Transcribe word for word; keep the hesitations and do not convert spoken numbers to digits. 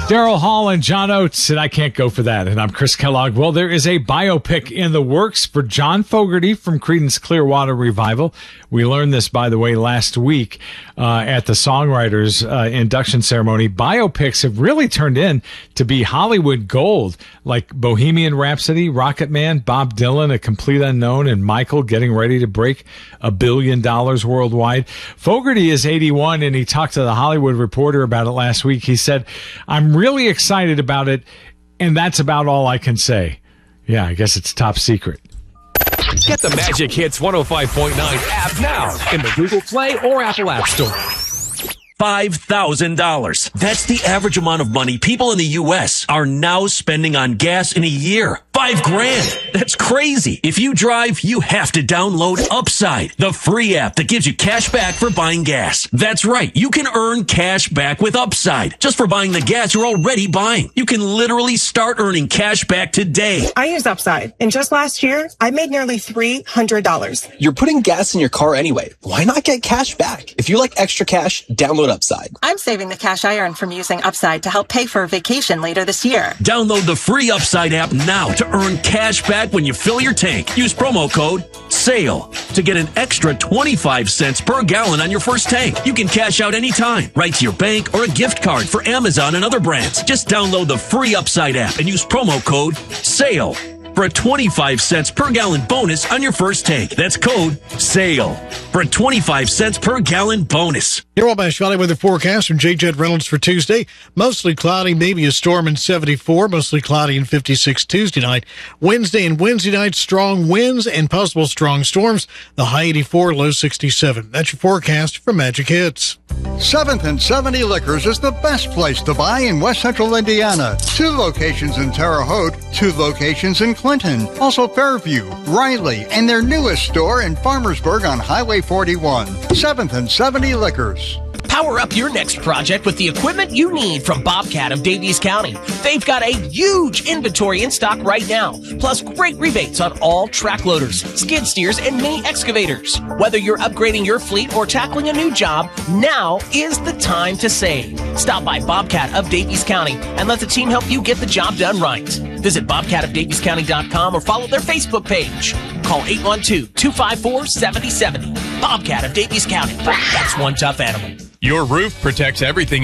Daryl Hall and John Oates, and I can't go for that. And I'm Chris Kellogg. Well, there is a biopic in the works for John Fogerty from Creedence Clearwater Revival. We learned this, by the way, last week uh, at the Songwriters uh, induction ceremony. Biopics have really turned in to be Hollywood gold, like Bohemian Rhapsody, Rocket Man, Bob Dylan, A Complete Unknown, and Michael getting ready to break a billion dollars worldwide. Fogerty is eighty-one, and he talked to the Hollywood Reporter about it last week. He said, I'm really excited about it, and that's about all I can say. Yeah, I guess it's top secret. Get the Magic Hits one oh five point nine app now in the Google Play or Apple App Store. five thousand dollars. That's the average amount of money people in the U S are now spending on gas in a year. Five grand. That's crazy. If you drive, you have to download Upside, the free app that gives you cash back for buying gas. That's right. You can earn cash back with Upside just for buying the gas you're already buying. You can literally start earning cash back today. I use Upside, and just last year, I made nearly three hundred dollars. You're putting gas in your car anyway. Why not get cash back? If you like extra cash, download Upside. I'm saving the cash I earned from using Upside to help pay for a vacation later this year. Download the free Upside app now to earn cash back when you fill your tank. Use promo code SALE to get an extra twenty-five cents per gallon on your first tank. You can cash out anytime, right to your bank or a gift card for Amazon and other brands. Just download the free Upside app and use promo code SALE for a twenty-five cents per gallon bonus on your first tank. That's code SALE for a twenty-five cents per gallon bonus. Your Wabash Valley weather forecast from J. Jed Reynolds for Tuesday. Mostly cloudy, maybe a storm in seventy-four. Mostly cloudy in fifty-six Tuesday night. Wednesday and Wednesday night, strong winds and possible strong storms. The high eighty-four, low sixty-seven. That's your forecast from Magic Hits. seventh and seventy Liquors is the best place to buy in West Central Indiana. Two locations in Terre Haute, two locations in Clinton, also Fairview, Riley, and their newest store in Farmersburg on Highway forty-one. seventh and seventy Liquors. Power up your next project with the equipment you need from Bobcat of Davies County. They've got a huge inventory in stock right now, plus great rebates on all track loaders, skid steers, and mini excavators. Whether you're upgrading your fleet or tackling a new job, now is the time to save. Stop by Bobcat of Davies County and let the team help you get the job done right. Visit bobcat of davies county dot com or follow their Facebook page. Call eight one two, two five four, seven oh seven oh. Bobcat of Davies County. That's one tough animal. Your roof protects everything